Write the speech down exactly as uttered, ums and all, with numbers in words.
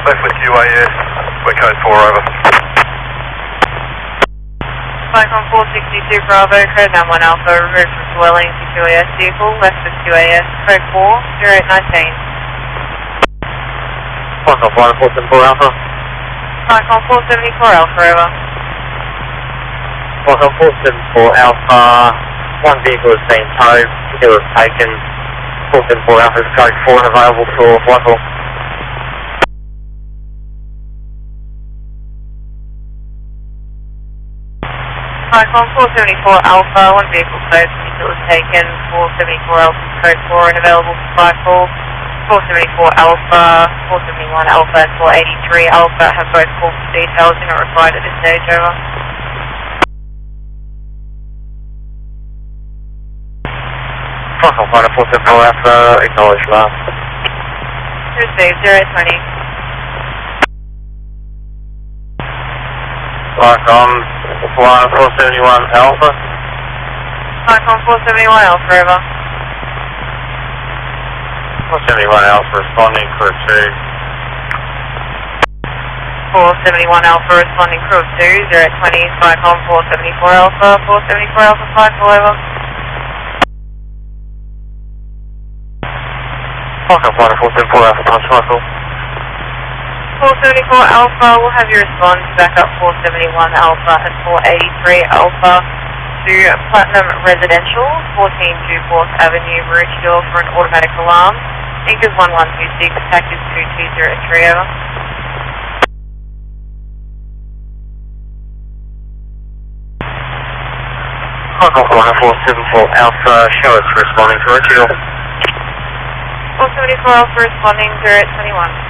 left with Q A S, we're code four over. Micron four sixty-two Bravo, code nine one Alpha, removed from dwelling to Q A S vehicle, left with Q A S, code four zero eight one nine. Micron four seventy-four Alpha. Micron four seventy-four Alpha, over. Micron four seventy-four Alpha, one vehicle is being towed, it was taken, four seventy-four Alpha is code four and available for flight call. Micron four seventy-four Alpha, one vehicle towed, vehicle is taken, four seventy-four Alpha is code four and available for flight call. four seventy-four Alpha, four seventy-one Alpha and four eighty-three Alpha have both called for details and are required at this stage, over. Micron four seventy-four Alpha, acknowledge last. Received, zero eight twenty. Micron four seventy-one Alpha. Micron four seventy-one Alpha, over. four seventy-one Alpha responding, crew two. four seventy-one Alpha responding, crew of two, zero eight twenty, Micron four seventy-four Alpha, four seventy-four Alpha, flight call, over. Micron four seventy-four Alpha, punch flight call. four seventy-four Alpha will have you respond to backup four seventy-one Alpha and four eighty-three Alpha to Platinum Residential, fourteen two fourth Avenue, Maroochydore for an automatic alarm. Anchors one one two six, taxis two two zero three, over. Micron four seventy-four Alpha, show us responding to Maroochydore. four seventy-four Alpha responding, zero eight twenty-one.